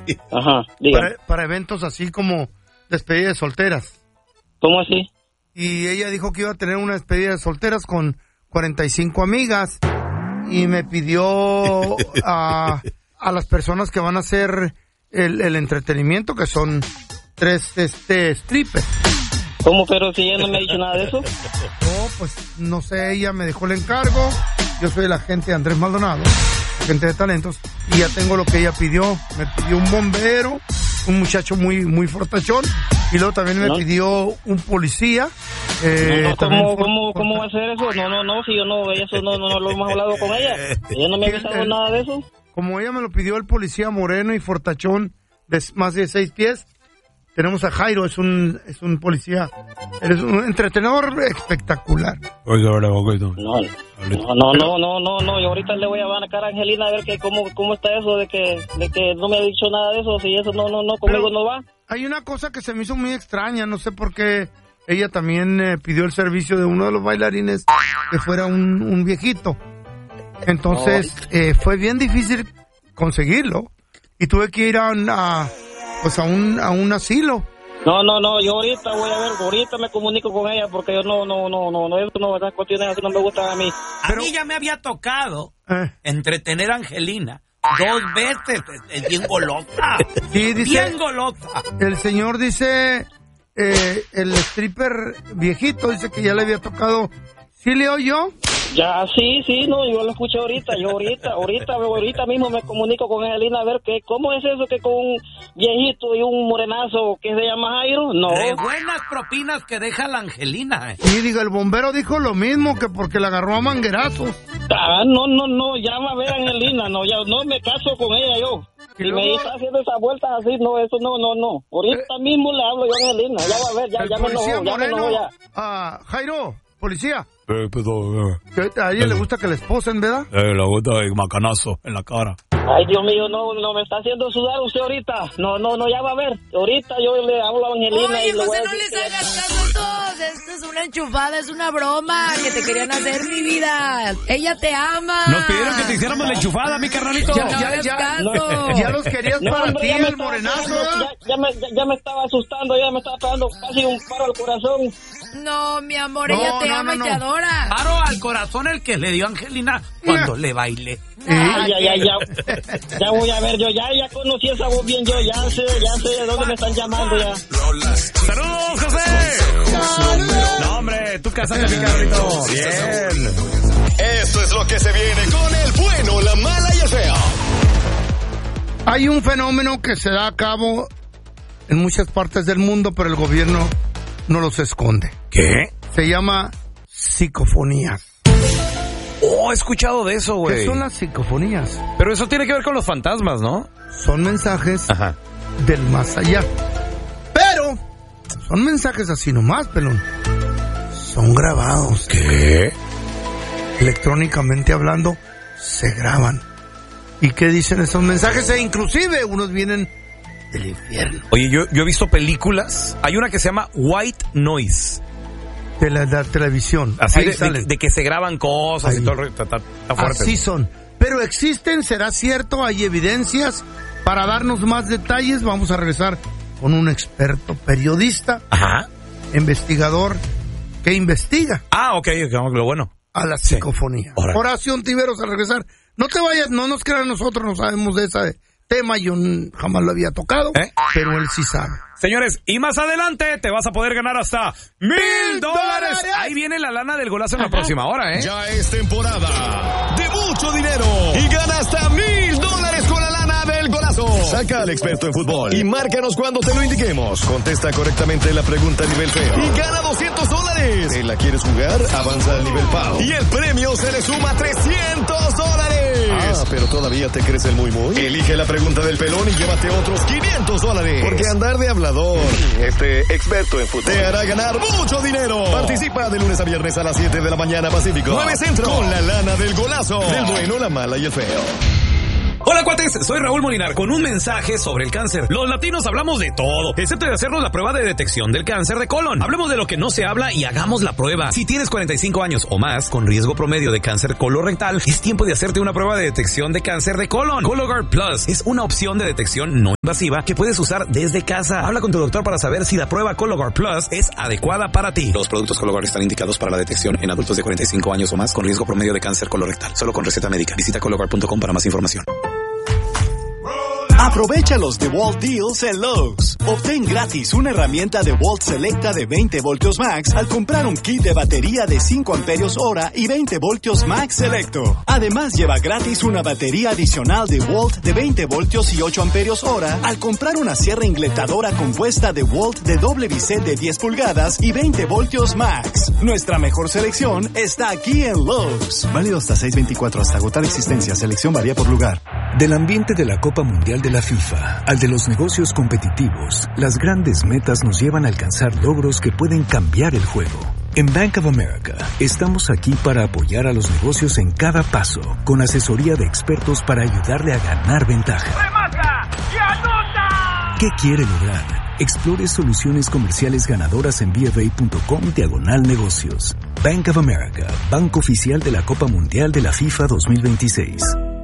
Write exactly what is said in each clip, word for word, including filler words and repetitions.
Ajá, dígame. Para, para eventos así como despedida de solteras. ¿Cómo así? Y ella dijo que iba a tener una despedida de solteras con cuarenta y cinco amigas y me pidió a, a las personas que van a hacer el, el entretenimiento, que son tres este strippers. ¿Cómo? Pero si ella no me ha dicho nada de eso. No, pues no sé, ella me dejó el encargo. Yo soy el agente Andrés Maldonado, agente de talentos, y ya tengo lo que ella pidió. Me pidió un bombero, un muchacho muy muy fortachón, y luego también me ¿No? pidió un policía. Eh, no, no, ¿cómo, ¿cómo, ¿Cómo va a ser eso? No, no, no, si yo no, eso no, no, no lo hemos hablado con ella. Ella no me ha avisado nada de eso. Como ella me lo pidió, el policía moreno y fortachón de más de seis pies. Tenemos a Jairo, es un es un policía, eres un entretenedor espectacular. Oiga, ahora, no, no, no, no, no, no, no, yo ahorita le voy a marcar a Angelina a ver que cómo cómo está eso de que de que no me ha dicho nada de eso, si eso no, no, no, conmigo no va. Hay una cosa que se me hizo muy extraña, no sé por qué ella también eh, pidió el servicio de uno de los bailarines que fuera un, un viejito. Entonces, oh. eh, fue bien difícil conseguirlo y tuve que ir a... a pues a un a un asilo. No, no, no, yo ahorita voy a ver, ahorita me comunico con ella porque yo no, no, no, no, no, no, esas cuestiones así no me gustan a mí. Pero, a mí ya me había tocado eh. entretener a Angelina dos veces, es bien golota. Sí, dice, bien golota. El señor dice, eh, el stripper viejito dice que ya le había tocado. ¿Sí le oyó? Ya, sí, sí, no, yo lo escuché ahorita, yo ahorita, ahorita, ahorita mismo me comunico con Angelina a ver que, ¿cómo es eso que con un viejito y un morenazo que se llama Jairo? No. De buenas propinas que deja la Angelina. Eh. Sí, diga, el bombero dijo lo mismo, que porque la agarró a manguerazos. Ah, no, no, no, ya va a ver Angelina, no, ya no me caso con ella yo. Si luego... me está haciendo esas vueltas así, no, eso no, no, no. Ahorita eh, mismo le hablo yo a Angelina, ya va a ver, ya, ya me enojó, ya me enojó ya. Ah, Jairo, policía. Eh, pero, eh. A ella eh. le gusta que la esposen, ¿verdad? Eh, le gusta el macanazo en la cara. Ay, Dios mío, no, no me está haciendo sudar usted ahorita. No, no, no, ya va a ver. Ahorita yo le hablo a Angelina. Oye, y le voy José, a no les que... hagas caso a todos. Esto es una enchufada, es una broma que te querían hacer, mi vida. Ella te ama. Nos pidieron que te hiciéramos la enchufada, mi carnalito. Ya, ya, ya, no, ya los querías no, para hombre, ti, el morenazo. Ya, ya, me, ya, ya me estaba asustando, ya me estaba dando casi un paro al corazón. No, mi amor, no, ella te no, ama no, y no. te adora. Paro al corazón el que le dio a Angelina cuando le bailé. Ay, ya, ya, ya. Ya voy a ver, yo ya, ya conocí esa voz bien, yo ya sé, ya sé de dónde me están llamando ya. ¡Saludos, José! No, hombre, tú casaste, mi carrito. Bien. Esto es lo que se viene con el bueno, la mala y el feo. Hay un fenómeno que se da a cabo en muchas partes del mundo, pero el gobierno no los esconde. ¿Qué? Se llama psicofonías. Oh, he escuchado de eso, güey. ¿Qué son las psicofonías? Pero eso tiene que ver con los fantasmas, ¿no? Son mensajes Ajá. del más allá. Pero son mensajes así nomás, pelón. Son grabados. ¿Qué? Electrónicamente hablando, se graban. ¿Y qué dicen esos mensajes? E inclusive unos vienen del infierno. Oye, yo, yo he visto películas. Hay una que se llama White Noise. De la, de la televisión. Así de, de, de que se graban cosas Ahí. y todo. Está, está, está fuerte. Así son. Pero existen, será cierto, hay evidencias. Para darnos más detalles, vamos a regresar con un experto periodista. Ajá. Investigador que investiga. Ah, ok, lo bueno. A la psicofonía. Sí. Horacio Ontiveros, al regresar. No te vayas, no nos crean, nosotros no sabemos de ese tema, yo jamás lo había tocado, ¿Eh? pero él sí sabe. Señores, y más adelante te vas a poder ganar hasta mil dólares. Ahí viene la lana del golazo en la próxima hora, ¿eh? Ya es temporada de mucho dinero y gana hasta mil dólares con la lana del golazo. Saca al experto en fútbol y márcanos cuando te lo indiquemos. Contesta correctamente la pregunta a nivel feo y gana doscientos dólares. ¿Te la quieres jugar? Avanza al nivel pao y el premio se le suma trescientos dólares. Ah, pero todavía te crees el muy muy. Elige la pregunta del pelón y llévate otros quinientos dólares. Porque andar de hablador, este experto en fútbol, te hará ganar mucho dinero. Participa de lunes a viernes a las siete de la mañana Pacífico, nueve Centro, con la lana del golazo, del bueno, la mala y el feo. Hola cuates, soy Raúl Molinar con un mensaje sobre el cáncer. Los latinos hablamos de todo, excepto de hacernos la prueba de detección del cáncer de colon. Hablemos de lo que no se habla y hagamos la prueba. Si tienes cuarenta y cinco años o más, con riesgo promedio de cáncer colorectal, es tiempo de hacerte una prueba de detección de cáncer de colon. Cologuard Plus es una opción de detección no invasiva que puedes usar desde casa. Habla con tu doctor para saber si la prueba Cologuard Plus es adecuada para ti. Los productos Cologuard están indicados para la detección en adultos de cuarenta y cinco años o más con riesgo promedio de cáncer colorectal. Solo con receta médica. Visita cologuard punto com para más información. Aprovecha los DeWalt Deals en Lowe's. Obtén gratis una herramienta DeWalt Selecta de veinte voltios max al comprar un kit de batería de cinco amperios hora y veinte voltios max Selecto. Además, lleva gratis una batería adicional DeWalt de veinte voltios y ocho amperios hora al comprar una sierra ingletadora compuesta DeWalt de doble bisel de diez pulgadas y veinte voltios max. Nuestra mejor selección está aquí en Lowe's. Válido hasta seis veinticuatro hasta agotar existencia. Selección varía por lugar. Del ambiente de la Copa Mundial de la FIFA al de los negocios competitivos, las grandes metas nos llevan a alcanzar logros que pueden cambiar el juego. En Bank of America, estamos aquí para apoyar a los negocios en cada paso, con asesoría de expertos para ayudarle a ganar ventaja. ¡Remata y anota! ¿Qué quiere lograr? Explore soluciones comerciales ganadoras en B F A punto com diagonal negocios. Bank of America, banco oficial de la Copa Mundial de la FIFA dos mil veintiséis.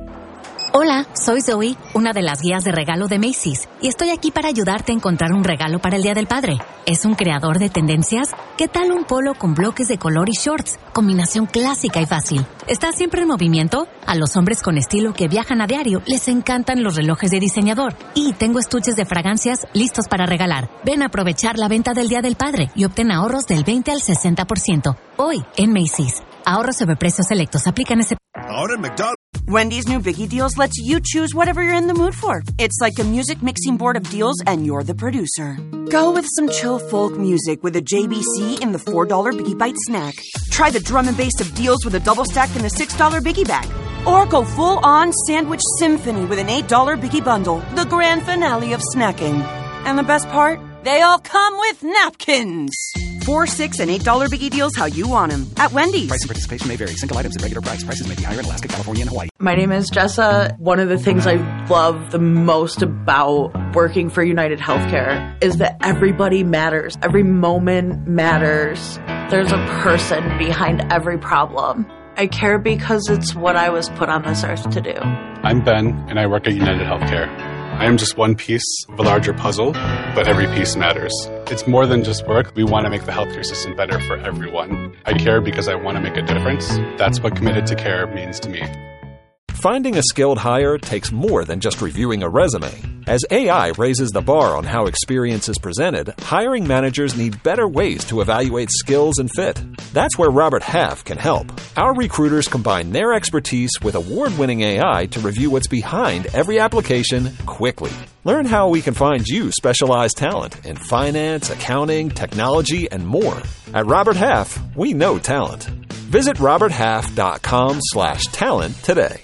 Hola, soy Zoe, una de las guías de regalo de Macy's, y estoy aquí para ayudarte a encontrar un regalo para el Día del Padre. ¿Es un creador de tendencias? ¿Qué tal un polo con bloques de color y shorts? Combinación clásica y fácil. ¿Está siempre en movimiento? A los hombres con estilo que viajan a diario les encantan los relojes de diseñador. Y tengo estuches de fragancias listos para regalar. Ven a aprovechar la venta del Día del Padre y obtén ahorros del veinte al sesenta por ciento. Hoy en Macy's. Ahorros sobre precios selectos. Aplican ese... Ahora en McDonald's. Wendy's new Biggie Deals lets you choose whatever you're in the mood for. It's like a music mixing board of deals and you're the producer. Go with some chill folk music with a J B C in the four dollar Biggie Bite snack. Try the drum and bass of deals with a double stack in the six dollar Biggie Bag. Or go full-on sandwich symphony with an eight dollar Biggie Bundle, the grand finale of snacking. And the best part? They all come with napkins. Four, six, and eight dollar Biggie Deals how you want them at Wendy's. Price and participation may vary. Single items at regular price. Prices may be higher in Alaska, California, and Hawaii. My name is Jessa. One of the things I love the most about working for United Healthcare is that everybody matters. Every moment matters. There's a person behind every problem. I care because it's what I was put on this earth to do. I'm Ben, and I work at United Healthcare. I am just one piece of a larger puzzle, but every piece matters. It's more than just work. We want to make the healthcare system better for everyone. I care because I want to make a difference. That's what Committed to Care means to me. Finding a skilled hire takes more than just reviewing a resume. As A I raises the bar on how experience is presented, hiring managers need better ways to evaluate skills and fit. That's where Robert Half can help. Our recruiters combine their expertise with award-winning A I to review what's behind every application quickly. Learn how we can find you specialized talent in finance, accounting, technology, and more. At Robert Half, we know talent. Visit roberthalf.com slash talent today.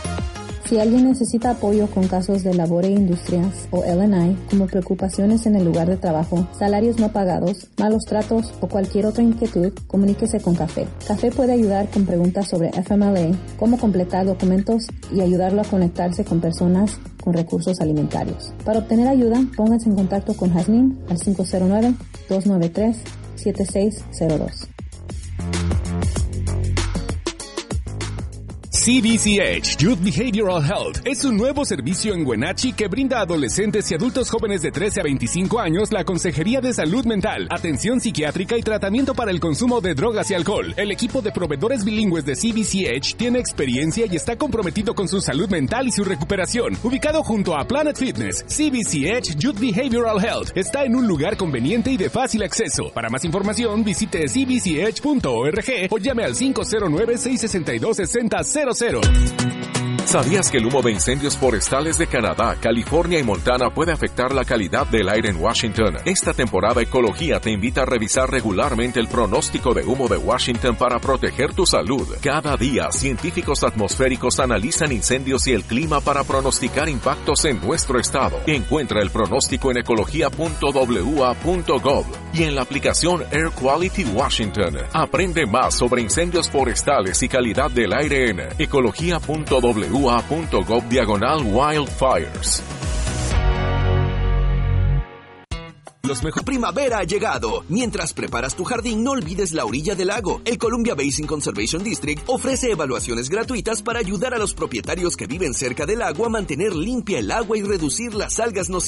Si alguien necesita apoyo con casos de labor e industrias o L and I, como preocupaciones en el lugar de trabajo, salarios no pagados, malos tratos o cualquier otra inquietud, comuníquese con Café. Café puede ayudar con preguntas sobre F M L A, cómo completar documentos y ayudarlo a conectarse con personas con recursos alimentarios. Para obtener ayuda, pónganse en contacto con Jasmine al cinco cero nueve, dos nueve tres, siete seis cero dos. C B C H Youth Behavioral Health es un nuevo servicio en Wenatchee que brinda a adolescentes y adultos jóvenes de trece a veinticinco años la consejería de salud mental, atención psiquiátrica y tratamiento para el consumo de drogas y alcohol. El equipo de proveedores bilingües de C B C H tiene experiencia y está comprometido con su salud mental y su recuperación. Ubicado junto a Planet Fitness, C B C H Youth Behavioral Health está en un lugar conveniente y de fácil acceso. Para más información, visite c b c h punto org o llame al cinco cero nueve, seis seis dos, seis cero cero cero. ¿Sabías que el humo de incendios forestales de Canadá, California y Montana puede afectar la calidad del aire en Washington? Esta temporada Ecología te invita a revisar regularmente el pronóstico de humo de Washington para proteger tu salud. Cada día, científicos atmosféricos analizan incendios y el clima para pronosticar impactos en nuestro estado. Encuentra el pronóstico en ecología punto w a punto gov y en la aplicación Air Quality Washington. Aprende más sobre incendios forestales y calidad del aire en ecología punto w u a punto gov diagonal wildfires. Los mejor primavera ha llegado. Mientras preparas tu jardín, no olvides la orilla del lago. El Columbia Basin Conservation District ofrece evaluaciones gratuitas para ayudar a los propietarios que viven cerca del lago a mantener limpia el agua y reducir las algas nocivas.